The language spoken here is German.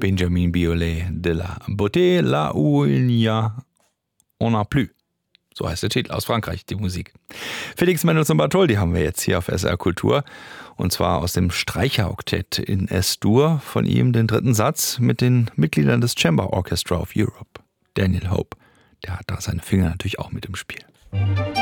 Benjamin Biolay de la Beauté, la où il n'y a on a plus. So heißt der Titel, aus Frankreich, die Musik. Félix Mendelssohn Bartholdy haben wir jetzt hier auf SR Kultur. Und zwar aus dem Streicheroktett in S-Dur. Von ihm den dritten Satz mit den Mitgliedern des Chamber Orchestra of Europe. Daniel Hope, der hat da seine Finger natürlich auch mit im Spiel.